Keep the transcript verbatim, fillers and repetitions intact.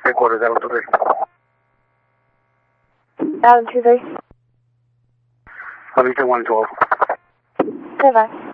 Three quarters, Allen two three. Allen two three. Huntington one twelve. Goodbye.